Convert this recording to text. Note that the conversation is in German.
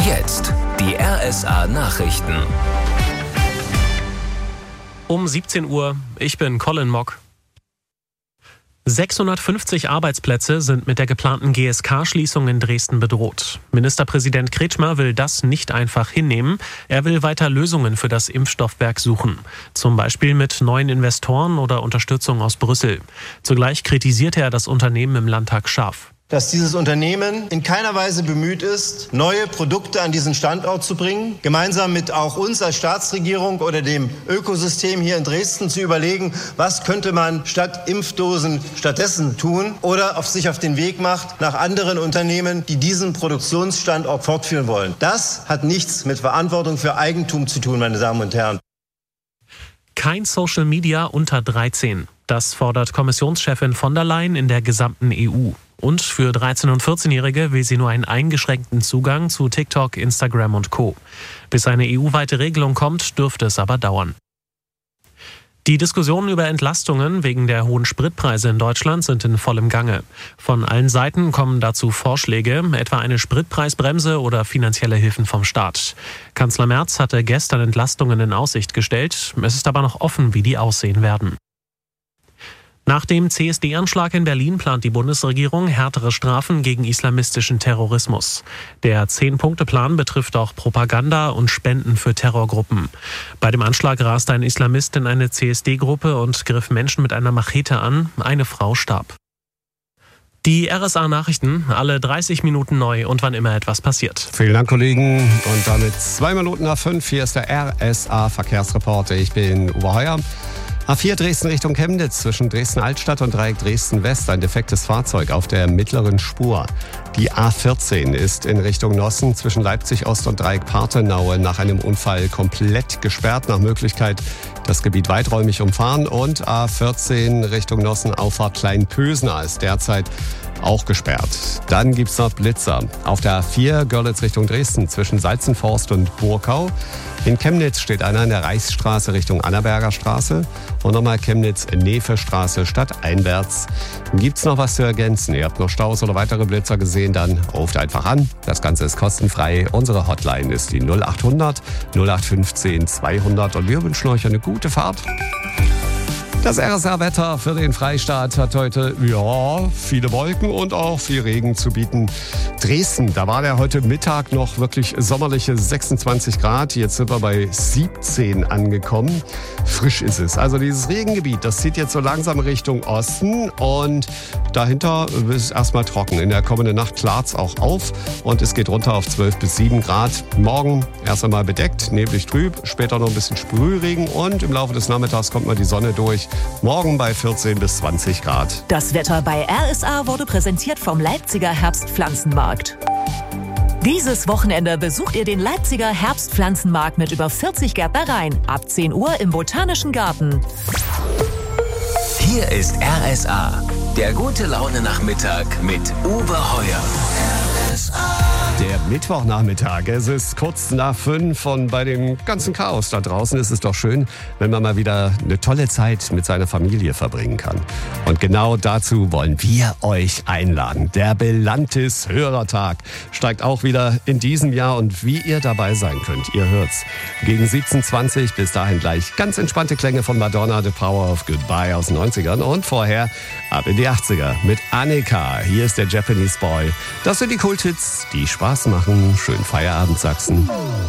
Jetzt die RSA Nachrichten. Um 17 Uhr, ich bin Colin Mock. 650 Arbeitsplätze sind mit der geplanten GSK-Schließung in Dresden bedroht. Ministerpräsident Kretschmer will das nicht einfach hinnehmen. Er will weiter Lösungen für das Impfstoffwerk suchen. Zum Beispiel mit neuen Investoren oder Unterstützung aus Brüssel. Zugleich kritisierte er das Unternehmen im Landtag scharf. Dass dieses Unternehmen in keiner Weise bemüht ist, neue Produkte an diesen Standort zu bringen, gemeinsam mit auch uns als Staatsregierung oder dem Ökosystem hier in Dresden zu überlegen, was könnte man statt Impfdosen stattdessen tun, oder sich auf den Weg macht nach anderen Unternehmen, die diesen Produktionsstandort fortführen wollen. Das hat nichts mit Verantwortung für Eigentum zu tun, meine Damen und Herren. Kein Social Media unter 13. Das fordert Kommissionschefin von der Leyen in der gesamten EU. Und für 13- und 14-Jährige will sie nur einen eingeschränkten Zugang zu TikTok, Instagram und Co. Bis eine EU-weite Regelung kommt, dürfte es aber dauern. Die Diskussionen über Entlastungen wegen der hohen Spritpreise in Deutschland sind in vollem Gange. Von allen Seiten kommen dazu Vorschläge, etwa eine Spritpreisbremse oder finanzielle Hilfen vom Staat. Kanzler Merz hatte gestern Entlastungen in Aussicht gestellt. Es ist aber noch offen, wie die aussehen werden. Nach dem CSD-Anschlag in Berlin plant die Bundesregierung härtere Strafen gegen islamistischen Terrorismus. Der 10-Punkte-Plan betrifft auch Propaganda und Spenden für Terrorgruppen. Bei dem Anschlag raste ein Islamist in eine CSD-Gruppe und griff Menschen mit einer Machete an. Eine Frau starb. Die RSA-Nachrichten, alle 30 Minuten neu und wann immer etwas passiert. Vielen Dank, Kollegen. Und damit 2 Minuten nach 5. Hier ist der RSA-Verkehrsreporter. Ich bin Uwe Heuer. A4 Dresden Richtung Chemnitz, zwischen Dresden-Altstadt und Dreieck Dresden-West, ein defektes Fahrzeug auf der mittleren Spur. Die A14 ist in Richtung Nossen zwischen Leipzig-Ost und Dreieck Parthenaue nach einem Unfall komplett gesperrt. Nach Möglichkeit das Gebiet weiträumig umfahren. Und A14 Richtung Nossen, Auffahrt Kleinpösner ist derzeit auch gesperrt. Dann gibt's noch Blitzer. Auf der A4 Görlitz Richtung Dresden zwischen Salzenforst und Burkau. In Chemnitz steht einer in der Reichsstraße Richtung Annaberger Straße. Und nochmal Chemnitz-Nefe-Straße stadteinwärts. Gibt's noch was zu ergänzen? Ihr habt noch Staus oder weitere Blitzer gesehen? Dann ruft einfach an. Das Ganze ist kostenfrei. Unsere Hotline ist die 0800 0815 200. Und wir wünschen euch eine gute Fahrt. Das RSA-Wetter für den Freistaat hat heute, viele Wolken und auch viel Regen zu bieten. Dresden, da war der heute Mittag noch wirklich sommerliche 26 Grad. Jetzt sind wir bei 17 angekommen. Frisch ist es. Also dieses Regengebiet, das zieht jetzt so langsam Richtung Osten und dahinter ist es erstmal trocken. In der kommenden Nacht klart's auch auf und es geht runter auf 12 bis 7 Grad. Morgen erst einmal bedeckt, neblig trüb, später noch ein bisschen Sprühregen und im Laufe des Nachmittags kommt mal die Sonne durch. Morgen bei 14 bis 20 Grad. Das Wetter bei RSA wurde präsentiert vom Leipziger Herbstpflanzenmarkt. Dieses Wochenende besucht ihr den Leipziger Herbstpflanzenmarkt mit über 40 Gärtnereien. Ab 10 Uhr im Botanischen Garten. Hier ist RSA, der gute Laune-Nachmittag mit Uwe Heuer. Der Mittwochnachmittag, es ist kurz nach 5 und bei dem ganzen Chaos da draußen ist es doch schön, wenn man mal wieder eine tolle Zeit mit seiner Familie verbringen kann. Und genau dazu wollen wir euch einladen. Der Belantis Hörertag steigt auch wieder in diesem Jahr und wie ihr dabei sein könnt, ihr hört's. Gegen 17:20 bis dahin gleich ganz entspannte Klänge von Madonna, The Power of Goodbye aus den 90ern und vorher ab in die 80er mit Annika. Hier ist der Japanese Boy. Das sind die Kulthits, die Spaß machen. Schönen Feierabend, Sachsen.